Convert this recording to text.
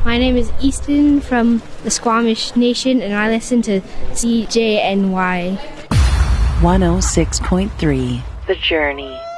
My name is Easton from the Squamish Nation, and I listen to CJNY 106.3 The Journey.